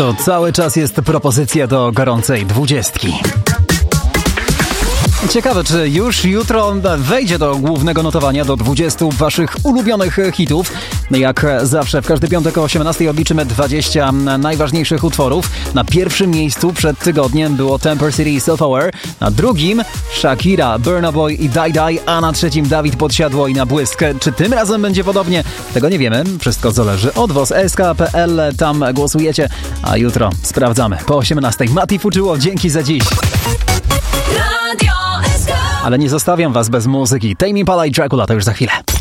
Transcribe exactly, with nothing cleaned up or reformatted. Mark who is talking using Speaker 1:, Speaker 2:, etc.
Speaker 1: To cały czas jest propozycja do gorącej dwudziestki. Ciekawe, czy już jutro wejdzie do głównego notowania, do dwudziestu waszych ulubionych hitów. Jak zawsze w każdy piątek o osiemnastej obliczymy dwadzieścia najważniejszych utworów. Na pierwszym miejscu przed tygodniem było Temper City Self-Aware, na drugim Shakira, Burna Boy i Die Die, a na trzecim Dawid Podsiadło i Na Błysk. Czy tym razem będzie podobnie? Tego nie wiemy. Wszystko zależy od was. S K kropka P L, tam głosujecie, a jutro sprawdzamy po osiemnastej. Mati Fuczyło, dzięki za dziś. Ale nie zostawiam was bez muzyki. Tame Impala i Dracula to już za chwilę.